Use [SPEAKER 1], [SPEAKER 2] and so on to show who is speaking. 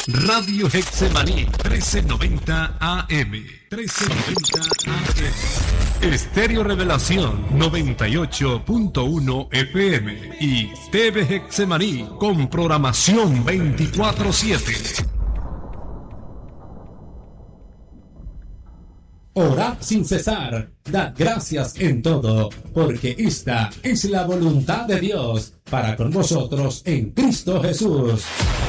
[SPEAKER 1] Radio Hexemaní 1390 AM. 1390 AM. Estéreo Revelación 98.1 FM. Y TV Hexemaní con programación 24/7.
[SPEAKER 2] Orad sin cesar, dad gracias en todo, porque esta es la voluntad de Dios para con vosotros en Cristo Jesús.